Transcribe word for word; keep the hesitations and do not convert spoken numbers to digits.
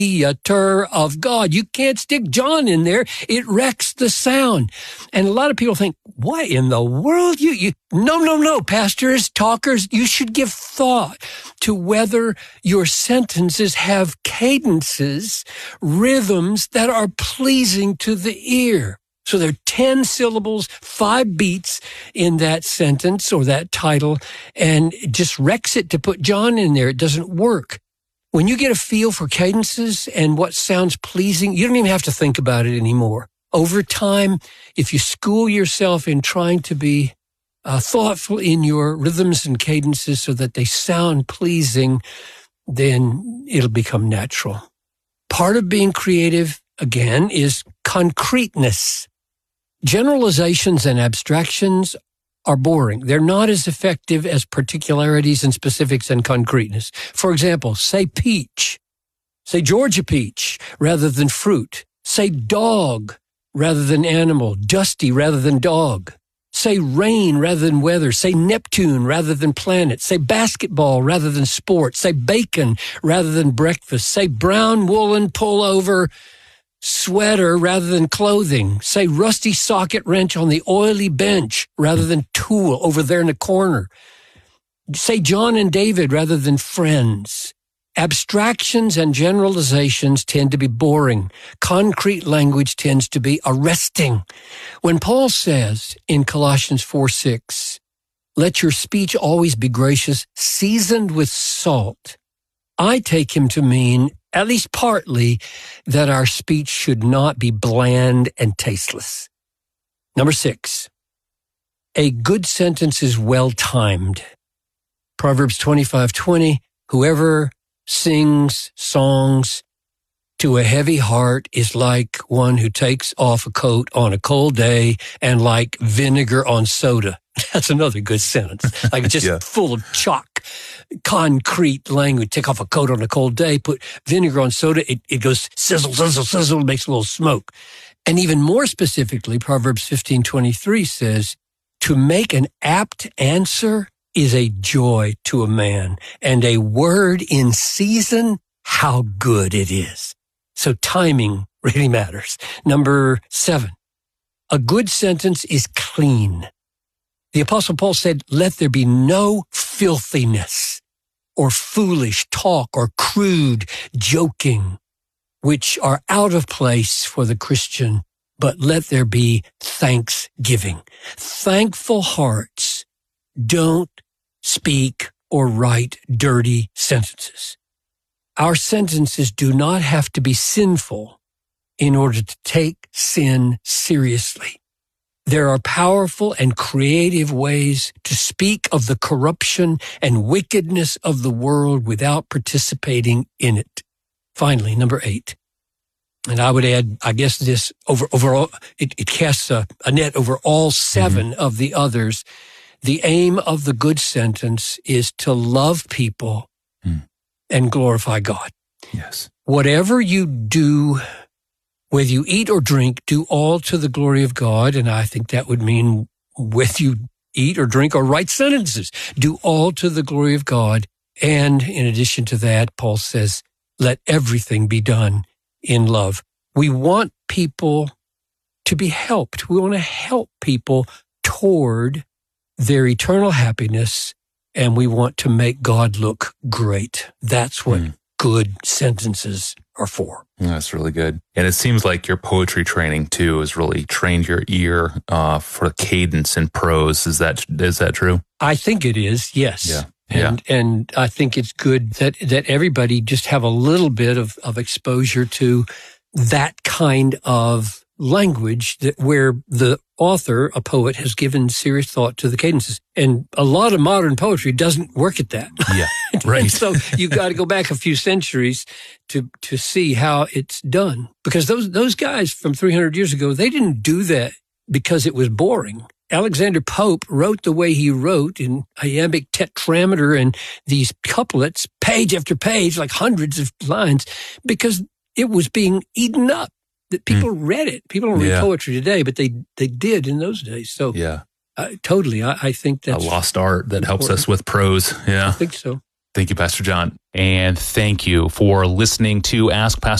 theater of God. You can't stick John in there. It wrecks the sound. And a lot of people think, what in the world? You, you, no, no, no, pastors, talkers, you should give thought to whether your sentences have cadences, rhythms that are pleasing to the ear. So there are ten syllables, five beats in that sentence or that title, and it just wrecks it to put John in there. It doesn't work. When you get a feel for cadences and what sounds pleasing, you don't even have to think about it anymore. Over time, if you school yourself in trying to be uh, thoughtful in your rhythms and cadences so that they sound pleasing, then it'll become natural. Part of being creative, again, is concreteness. Generalizations and abstractions are boring. They're not as effective as particularities and specifics and concreteness. For example, say peach. Say Georgia peach rather than fruit. Say dog rather than animal. Dusty rather than dog. Say rain rather than weather. Say Neptune rather than planet. Say basketball rather than sport. Say bacon rather than breakfast. Say brown woolen pullover sweater rather than clothing. Say rusty socket wrench on the oily bench rather than tool over there in the corner. Say John and David rather than friends. Abstractions and generalizations tend to be boring. Concrete language tends to be arresting. When Paul says in Colossians four six, let your speech always be gracious, seasoned with salt, I take him to mean, at least partly, that our speech should not be bland and tasteless. Number six, a good sentence is well-timed. Proverbs twenty-five twenty, whoever sings songs to a heavy heart is like one who takes off a coat on a cold day and like vinegar on soda. That's another good sentence. Like just yeah. full of chalk, concrete language. Take off a coat on a cold day, put vinegar on soda. It, it goes sizzle, sizzle, sizzle, makes a little smoke. And even more specifically, Proverbs fifteen twenty-three says, to make an apt answer is a joy to a man, and a word in season, how good it is. So timing really matters. Number seven, a good sentence is clean. The Apostle Paul said, let there be no filthiness or foolish talk or crude joking, which are out of place for the Christian, but let there be thanksgiving. Thankful hearts don't speak or write dirty sentences. Our sentences do not have to be sinful in order to take sin seriously. There are powerful and creative ways to speak of the corruption and wickedness of the world without participating in it. Finally, number eight. And I would add, I guess this over overall, it, it casts a, a net over all seven mm-hmm. of the others. The aim of the good sentence is to love people mm. and glorify God. Yes. Whatever you do, whether you eat or drink, do all to the glory of God. And I think that would mean whether you eat or drink or write sentences, do all to the glory of God. And in addition to that, Paul says, let everything be done in love. We want people to be helped. We want to help people toward their eternal happiness, and we want to make God look great. That's what mm. good sentences are for. That's really good. And it seems like your poetry training, too, has really trained your ear uh, for cadence and prose. Is that is that true? I think it is, yes. Yeah. And yeah. and I think it's good that, that everybody just have a little bit of, of exposure to that kind of language that where the author, a poet, has given serious thought to the cadences. And a lot of modern poetry doesn't work at that. Yeah, right. So you've got to go back a few centuries to to see how it's done. Because those those guys from three hundred years ago, they didn't do that because it was boring. Alexander Pope wrote the way he wrote in iambic tetrameter and these couplets, page after page, like hundreds of lines, because it was being eaten up. That people mm. read it. People don't yeah. read poetry today, but they, they did in those days. So yeah, uh, totally. I, I think that's a lost art that important. helps us with prose. Yeah. I think so. Thank you, Pastor John. And thank you for listening to Ask Pastor